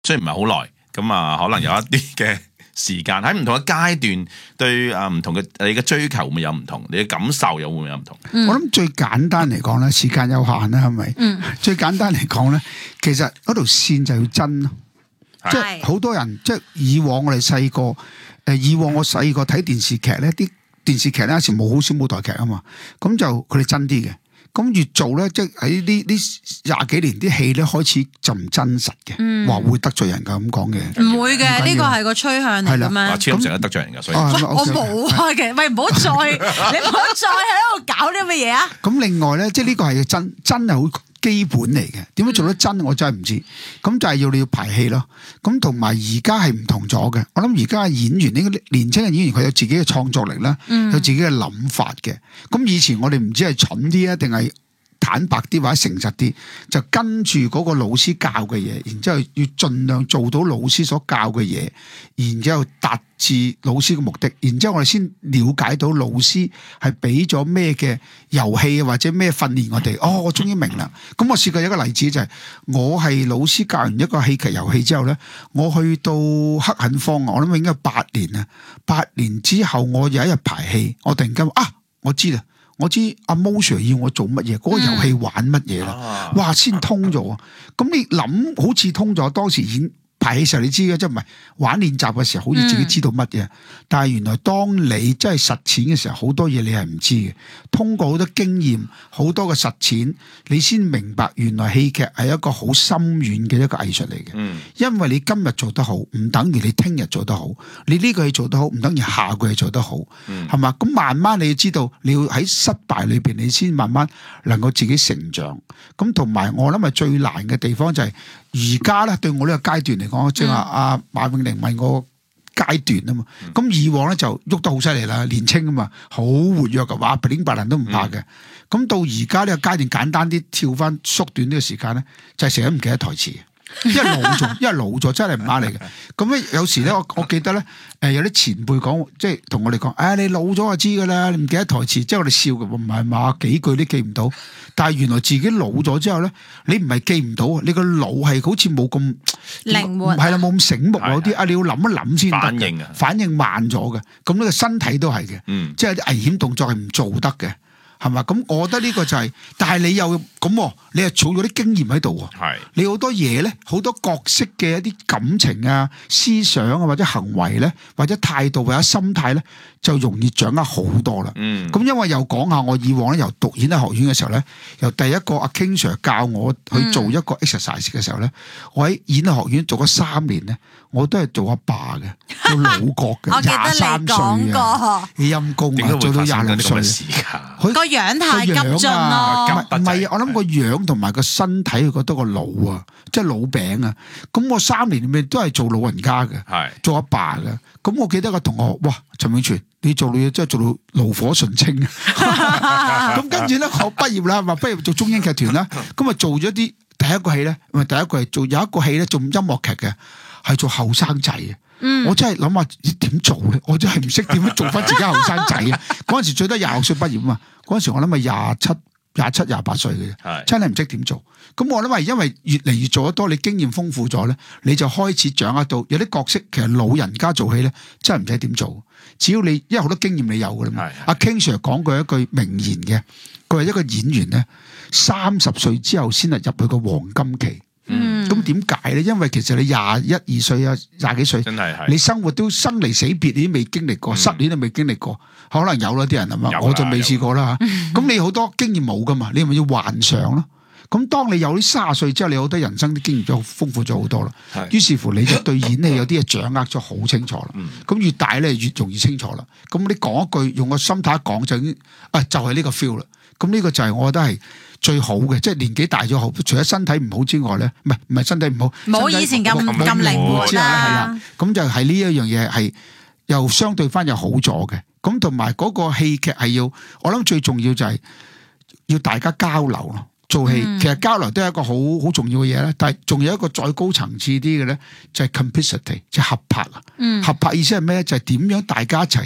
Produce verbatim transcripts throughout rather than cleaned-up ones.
雖然唔係好耐，咁啊可能有一啲嘅時間喺唔同嘅階段，對啊唔同嘅你嘅追求會唔會有唔同，你嘅感受又會唔會有唔同？ 嗯、我諗最簡單嚟講咧，時間有限啦，係咪？嗯、最簡單嚟講咧，其實嗰條線就要真咯，即係好多人即係以往我哋細個誒，以往我細個睇電視劇咧，啲電視劇咧有時冇好少舞台劇啊嘛，咁就佢哋真啲嘅。咁越做咧，即係喺呢呢廿幾年啲戲咧開始就唔真實嘅，話、嗯、會得罪人噶咁講嘅。 唔會嘅，呢個係個趨向嚟嘅咩？ 話超成日得罪人噶，所以、 啊、 我冇啊嘅，喂唔好再你唔好再喺度搞啲乜嘢啊！咁另外咧，即係呢個係真真係好基本嚟嘅，點樣做得真我真係唔知。咁就係要你要排戲咯。咁同埋而家係唔同咗嘅。我諗而家嘅演員呢個年輕嘅演員佢有自己嘅創作力啦，嗯、有自己嘅諗法嘅。咁以前我哋唔知係蠢啲啊，定係坦白啲或者誠實啲，就跟住嗰個老師教嘅嘢，然之後要盡量做到老師所教嘅嘢，然之後達至老師嘅目的，然之後我哋先了解到老師係俾咗咩嘅遊戲或者咩訓練我哋。哦，我終於明啦。咁我試過一個例子就係、是，我係老師教完一個戲劇遊戲之後咧，我去到黑肯坊，我諗應該八年啊，八年之後我有一日排戲，我突然間啊，我知啦。我知阿 Mo Sir 要我做乜嘢，嗰、那個遊戲玩乜嘢啦，哇，先通咗。咁你諗好似通咗，當時演排戲時候你知嘅，即係唔係玩練習嘅時候，好似自己知道乜嘢。嗯、但係原來當你真係實踐嘅時候，好多嘢你係唔知嘅。通過好多經驗，好多嘅實踐，你先明白原來戲劇係一個好深遠嘅一個藝術嚟嘅。嗯、因為你今日做得好，唔等於你聽日做得好。你呢個嘢做得好，唔等於下個嘢做得好，係嘛、嗯？咁慢慢你要知道，你要喺失敗裏邊，你先慢慢能夠自己成長。咁同埋我諗係最難嘅地方就係而家咧，對我呢個階段嚟講，即係話阿馬永寧問我階段啊嘛。咁、嗯、以往咧就喐得好犀利啦，年青啊嘛，好活躍噶，話零八人都唔怕嘅。咁、嗯、到而家呢個階段簡單啲，跳翻縮短呢個時間咧，就係成日唔記得台詞。因為老咗，因為老咗真係唔啱嚟嘅。咁咧有時咧，我我記得咧，誒有啲前輩講，即係同我哋講，誒、哎、你老咗就知噶啦，你唔記得台詞，即係我哋笑嘅，唔係嘛，幾句都記唔到。但係原來自己老咗之後咧，你唔係記唔到，你個腦係好似冇咁靈活， 係啦，冇咁醒目嗰啲啊，你要諗一諗先得。 反應啊， 反應慢咗嘅。咁呢個身體都係嘅， 嗯、 即係啲危險動作係唔做得嘅。係嘛？咁我覺得呢個就係、是，但係你又咁，你係儲咗啲經驗喺度喎。係是，你好多嘢咧，好多角色嘅一啲感情啊、思想啊，或者行為咧，或者態度或者心態咧，就容易掌握好多啦。嗯，咁因為又講下我以往咧，由讀演藝學院嘅時候咧，由第一個阿 King Sir 教我去做一個 exercise 嘅時候咧，嗯、我喺演藝學院做咗三年咧，我都係做阿爸嘅，做老角嘅，廿三歲啊，陰公啊，做到廿六歲。 個樣太急進咯， 唔係，我諗個樣同埋個身體，佢覺得個老啊，即係老餅啊。咁我三年裏面都係做老人家嘅，係做阿爸嘅。咁我記得個同學，哇，陳永全，你做嘢真係做到爐火純青啊！咁跟住咧，我畢業啦，話畢業做中英劇團啦，咁啊做咗啲第一個戲咧，唔係第一個係做有一個戲咧，做音樂劇嘅，係做後生仔嘅。嗯、我真係諗下點做咧，我真係唔識點樣做翻自己後生仔啊！嗰陣時最多廿六歲畢業啊嘛，嗰陣時我諗係廿七、廿七、廿八歲嘅啫，是真係唔識點做。咁我諗係因為越嚟越做得多，你經驗豐富咗咧，你就開始掌握到有啲角色其實老人家做戲咧，真係唔使點做。只要你因為好多經驗你有噶啦嘛。阿 King Sir 講過一句名言嘅，佢話一個演員咧，三十歲之後先係入去個黃金期。嗯，咁點解咧？因為其實你廿一二歲啊，廿幾歲，真係係你生活都生離死別，你都未經歷過，嗯、失戀都未經歷過，可能有啦啲人係嘛，我就未試過啦吓。咁你好多經驗冇噶嘛，你咪要幻想咯。咁當你有啲卅歲之後，你好多人生啲經驗就豐富咗好多啦。是於是乎你就對演戲有啲嘢掌握咗好清楚啦。咁、嗯、越大咧越容易清楚啦。咁你講一句用個心態一講就已經啊，就係、是、呢個 feel 啦。咁呢個就係我覺得係最好嘅，即係年紀大咗好，除咗身體唔好之外咧，唔係唔係身體唔好， 冇以前咁咁靈活之後咧，係啦，咁就係呢一樣嘢係又相對翻又好咗嘅。咁同埋嗰個戲劇係要，我諗最重要就係要大家交流咯。做戲、嗯、其實交流都係一個好好重要嘅嘢咧，但係仲有一個再高層次啲嘅咧，就係 complicity， 即係合拍啊。嗯、合拍意思係咩咧？就係、是、點樣大家一齊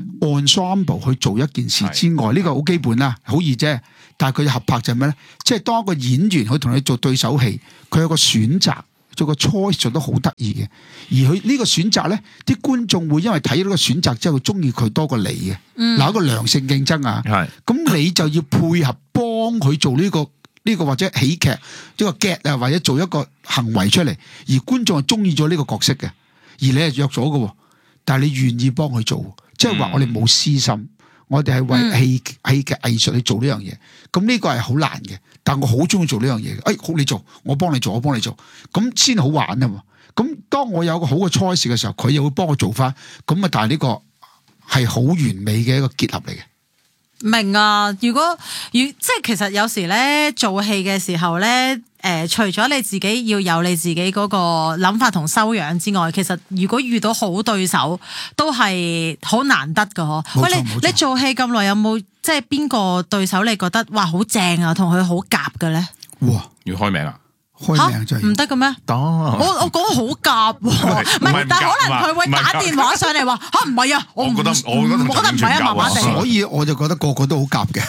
ensemble 去做一件事之外，呢、嗯、個好基本啦，好易啫。但係佢合拍就係咩咧？即係當一個演員去同你做對手戲，佢有個選擇做個 choice 做得好得意嘅，而佢呢個選擇咧，啲觀眾會因為睇到個選擇之後，中意佢多過你嘅。嗱、嗯，一個良性競爭啊， 係咁你就要配合幫佢做呢、呢個呢、呢個或者喜劇一個 get 啊，或者做一個行為出嚟，而觀眾係中意咗呢個角色嘅，而你係約咗嘅，但係你願意幫佢做，即係話我哋冇私心。我哋係為戲戲劇藝術去做呢樣嘢，咁呢個係好難嘅，但我好中意做呢樣嘢嘅。哎，好，你做，我幫你做，我幫你做，咁先好玩啊嘛。咁當我有個好嘅 choice 嘅時候，佢又會幫我做翻，咁啊，但係呢個係好完美嘅一個結合嚟嘅。 明啊！如果如即係其實有時咧做戲嘅時候咧，誒、呃、除咗你自己要有你自己嗰個諗法同修養之外，其實如果遇到好對手，都係好難得噶嗬。喂，你你做戲咁耐，有冇即係邊個對手你覺得哇好正啊，同佢好夾嘅咧？ 哇！ 要開名啊！ 開名真係唔得嘅咩？ 得， 我我講好夾喎，唔係，但係可能佢會打電話上嚟話嚇唔係啊，我我覺得我覺得我覺得唔係啊，麻麻地。 所以我就覺得個個都好夾嘅，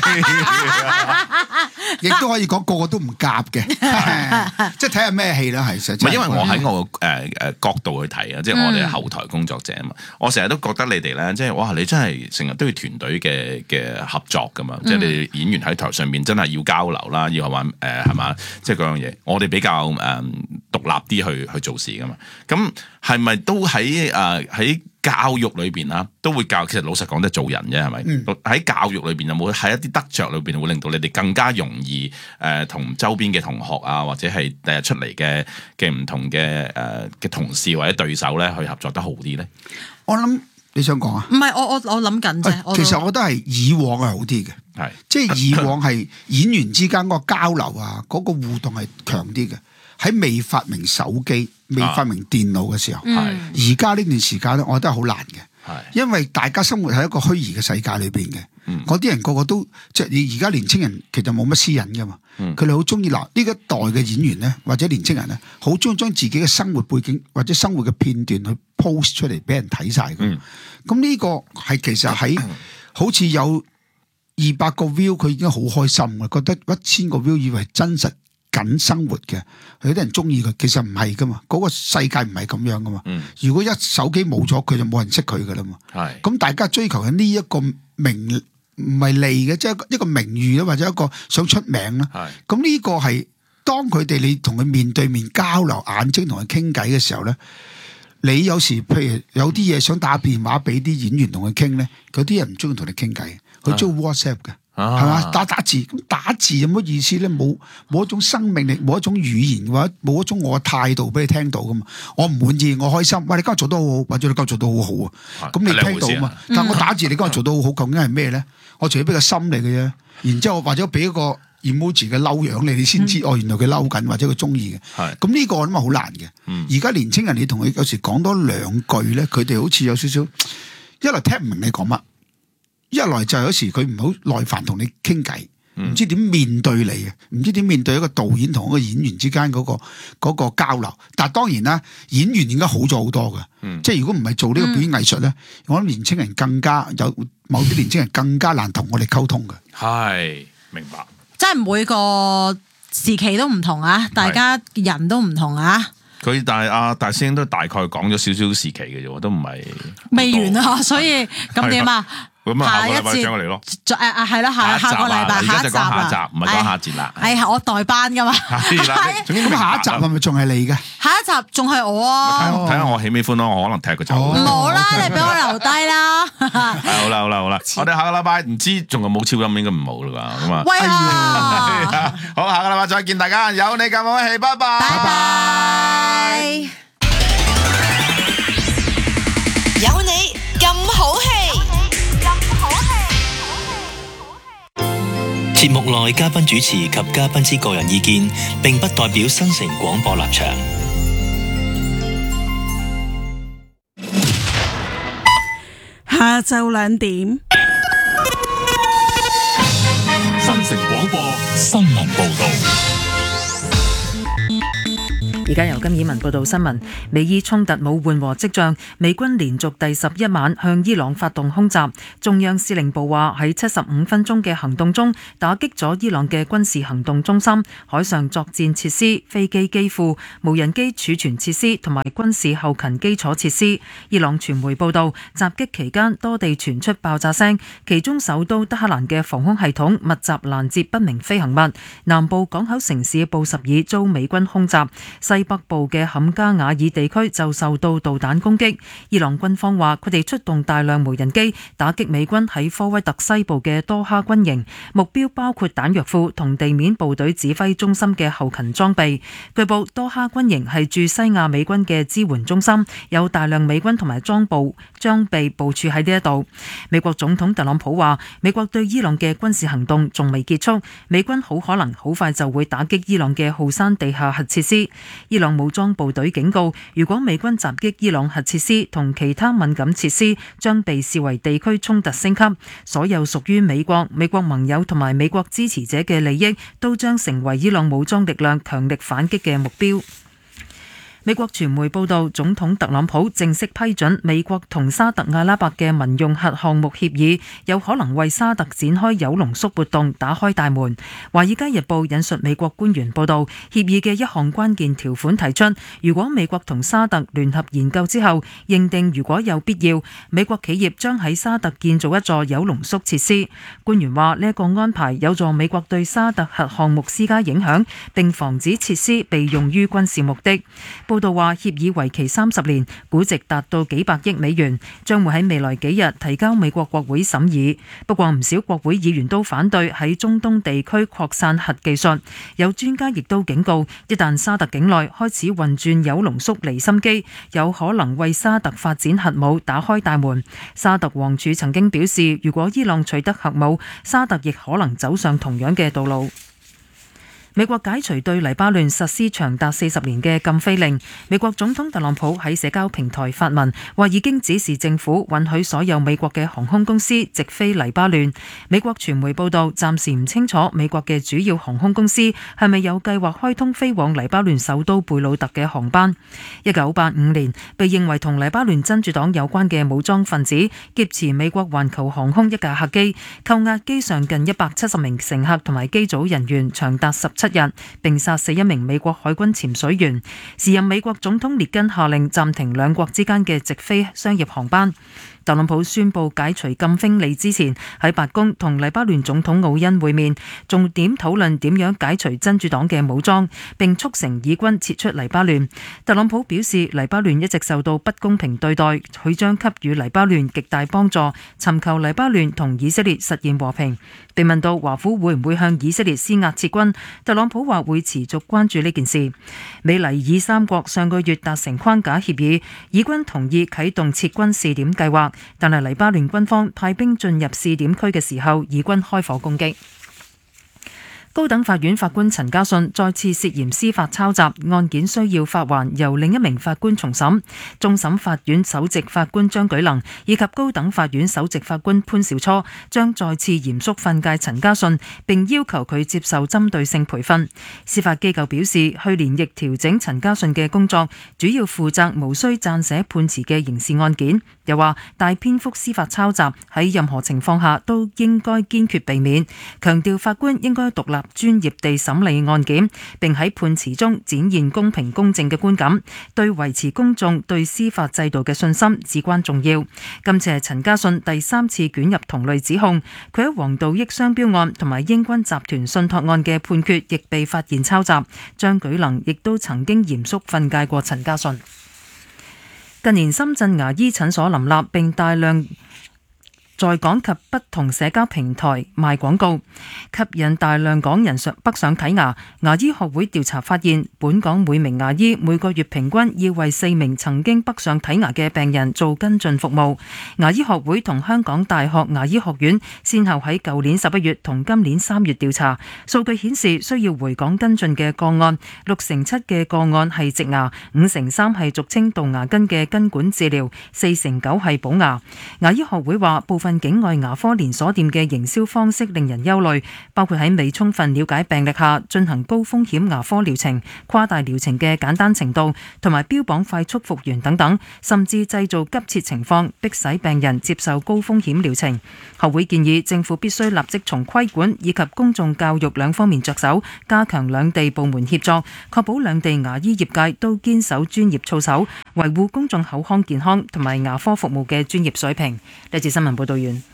亦都可以講個個都唔夾嘅，即係睇下咩戲啦，係實。 唔係因為我喺我誒誒角度去睇啊，即係我哋係後台工作者啊嘛，我成日都覺得你哋咧，即係哇，你真係成日都要團隊嘅嘅合作噶嘛，即係你哋演員喺台上面真係要交流啦，要係話誒係嘛，即係嗰樣嘢。我哋比較誒、嗯、獨立啲去去做事噶嘛，咁係咪都喺誒喺教育裏邊啊，都會教？其實老實講，都係做人啫，係咪？喺、嗯、教育裏邊有冇喺一啲得着裏邊會令到你哋更加容易誒同、呃、周邊嘅同學啊，或者係第日出嚟嘅嘅唔同嘅誒嘅同事或者對手咧，去合作得好啲咧？ 我諗你想講啊？ 唔係，我我我諗緊啫。 其實我覺得係以往係好啲嘅。 係， 即係以往係演員之間嗰個交流啊，嗰、嗰個互動係強啲嘅。喺未發明手機、未發明電腦嘅時候，而家呢段時間咧，我覺得係好難嘅。係，因為大家生活喺一個虛擬嘅世界裏邊嘅，嗰啲、嗯、人個個都即係你而家年青人其實冇乜私隱噶嘛，佢哋好中意嗱呢一代嘅演員咧，或者年青人咧，好中意將自己嘅生活背景或者生活嘅片段去 post 出嚟俾人睇晒嘅。咁呢、嗯、個係其實喺好似有二百個 view 佢已經好開心嘅，覺得一千個 view 以為真實緊生活嘅，有啲人中意佢，其實唔係噶嘛，嗰、嗰個世界唔係咁樣噶嘛。嗯、如果一手機冇咗，佢就冇人識佢噶啦嘛。係咁是，大家追求緊呢一個名唔係利嘅，即係一個名譽啦，或者一個想出名啦。係咁呢個係當佢哋你同佢面對面交流，眼睛同佢傾偈嘅時候咧，你有時譬如有啲嘢想打電話俾啲演員同佢傾咧，嗰啲人唔中意同你傾偈，佢中意 WhatsApp 嘅。係嘛？打打字咁打字有乜意思咧？冇冇一種生命力，冇一種語言或者冇一種我嘅態度俾你聽到噶嘛？我唔滿意，我開心。喂，你今日做得好好，或者你今日做得好好啊？咁你聽到啊嘛？但我打字你今日做得好好，究竟係咩咧？我除咗俾個心嚟嘅啫，然之後或者俾一個 emoji 嘅嬲樣你，你先知、嗯、哦，原來佢嬲緊或者佢中意嘅。係咁呢個我諗係好難嘅。而家、嗯、年青人你同佢有時講多兩句咧，佢哋好似有少少一來聽唔明你講乜。一來就係有時佢唔好耐煩同你傾偈，唔知點面對你嘅，唔知點面對一個導演同一個演員之間嗰、嗰個嗰個交流。但係當然啦，演員應該好咗好多嘅，嗯、即係如果唔係做呢個表演藝術咧，嗯、我諗年青人更加有某啲年青人更加難同我哋溝通嘅。係， 明白。 即係每個時期都唔同啊，大家人都唔同啊。 佢但係阿大師兄都大概講咗少少時期嘅啫，都唔係未完啊，所以咁點啊？ 咁啊，下個禮拜將佢嚟咯。 誒誒係啦，下下個禮拜下一集下一集唔係講下節啦。 係我代班噶嘛。 係啦，咁下一集係咪仲係你嘅？ 下一集仲係我啊。 睇下我喜唔喜歡咯，我可能踢佢走。 唔好啦，你俾我留低啦。 好啦好啦好啦，我哋下個禮拜唔知仲有冇超音應該唔好啦啩，咁啊。 喂啊！ 好，下個禮拜再見大家，有你咁好戲，拜拜。 拜拜。 有你咁好戲。節目內嘉賓主持及嘉賓之個人意見，並不代表新城廣播立場。 下晝兩點， 新城廣播新聞報道。 而家由金以文報道新聞。美伊衝突冇緩和跡象，美軍連續第十一晚向伊朗發動空襲。中央司令部話喺七十五分鐘嘅行動中，打擊咗伊朗嘅軍事行動中心、海上作戰設施、飛機機庫、無人機儲存設施同埋軍事後勤基礎設施。伊朗傳媒報道，襲擊期間多地傳出爆炸聲，其中首都德黑蘭嘅防空系統密集攔截不明飛行物，南部港口城市布什爾遭美軍空襲，西北部嘅坎加瓦爾地區就受到導彈攻擊。伊朗軍方話佢哋出動大量無人機打擊美軍喺科威特西部嘅多哈軍營，目標包括彈藥庫同地面部隊指揮中心嘅後勤裝備。據報多哈軍營係駐西亞美軍嘅支援中心，有大量美軍同埋裝部裝備部署喺呢一度。美國總統特朗普話美國對伊朗嘅軍事行動仲未結束，美軍好可能好快就會打擊伊朗嘅浩山地下核設施。伊朗武裝部隊警告，如果美軍襲擊伊朗核設施同其他敏感設施，將被視為地區衝突升級，所有屬於美國、美國盟友同埋美國支持者嘅利益都將成為伊朗武裝力量強力反擊嘅目標。美國傳媒報道，總統特朗普正式批准美國同沙特阿拉伯嘅民用核項目協議，有可能為沙特展開鈾濃縮活動打開大門。華爾街日報引述美國官員報道，協議嘅一項關鍵條款提出，如果美國同沙特聯合研究之後，認定如果有必要，美國企業將喺沙特建造一座鈾濃縮設施。官員話呢一個安排有助美國對沙特核項目施加影響，並防止設施被用於軍事目的。報道話協議為期三十年，估值達到幾百億美元，將會喺未來幾日提交美國國會審議。不過唔少國會議員都反對喺中東地區擴散核技術，有專家亦都警告，一旦沙特境內開始運轉鈾濃縮離心機，有可能為沙特發展核武打開大門。沙特王儲曾經表示，如果伊朗取得核武，沙特亦可能走上同樣嘅道路。美國解除對黎巴嫩實施長達四十年嘅禁飛令。美國總統特朗普喺社交平台發文，話已經指示政府允許所有美國嘅航空公司直飛黎巴嫩。美國傳媒報道，暫時唔清楚美國嘅主要航空公司係咪有計劃開通飛往黎巴嫩首都貝魯特嘅航班。一九八五年，被認為同黎巴嫩真主黨有關嘅武裝分子劫持美國環球航空一架客機，扣押機上近一百七十名乘客同埋機組人員，長達十七日，並殺死一名美國海軍潛水員。時任美國總統列根下令暫停兩國之間嘅直飛商業航班。特朗普宣布解除禁飛令之前，喺白宮同黎巴嫩總統奧恩會面，重點討論點樣解除真主黨嘅武裝，並促成以軍撤出黎巴嫩。特朗普表示，黎巴嫩一直受到不公平對待，佢將給予黎巴嫩極大幫助，尋求黎巴嫩同以色列實現和平。被問到華府會唔會向以色列施壓撤軍，特朗普話會持續關注呢件事。美黎以三國上個月達成框架協議，以軍同意啟動撤軍試點計劃，但係黎巴嫩軍方派兵進入試點區嘅時候，以軍開火攻擊。高等法院法官陳家信再次涉嫌司法抄襲案件，需要發還由另一名法官重審。終審法院首席法官張舉能以及高等法院首席法官潘兆初將再次嚴肅訓誡陳家信，並要求佢接受針對性培訓。司法機構表示，去年亦調整陳家信嘅工作，主要負責無需撰寫判詞嘅刑事案件。又話大篇幅司法抄襲喺任何情況下都應該堅決避免，強調法官應該獨立專業地審理案件，並喺判詞中展現公平公正嘅觀感，對維持公眾對司法制度嘅信心至關重要。今次係陳家信第三次捲入同類指控，佢喺黃道益商標案同埋英軍集團信託案嘅判決亦被發現抄襲。張舉能亦都曾經嚴肅訓誡過陳家信。近年深圳牙醫診所林立，並大量在港及不同社交平台賣廣告，吸引大量港人上北上睇牙。牙醫學會調查發現，本港每名牙醫每個月平均要為四名曾經北上睇牙嘅病人做跟進服務。牙醫學會同香港大學牙醫學院先後喺舊年十一月同今年三月調查，數據顯示需要回港跟進嘅個案，六成七嘅個案係植牙，五成三係俗稱杜牙根嘅根管治療，四成九係補牙。牙醫學會話部分境外牙科連鎖店嘅營銷方式令人憂慮，包括喺未充分了解病歷下進行高風險牙科療程、誇大療程嘅簡單程度，同埋標榜快速復原等等，甚至製造急切情況，迫使病人接受高風險療程。學會建議政府必須立即從規管以及公眾教育兩方面着手，加強兩地部門協作，確保兩地牙醫業界都堅守專業操守，維護公眾口腔健康同埋牙科服務嘅專業水平。呢節新聞報道完。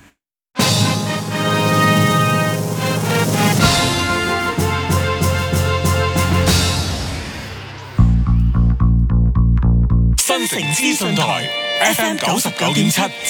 新城資訊台 F M 九十九點七。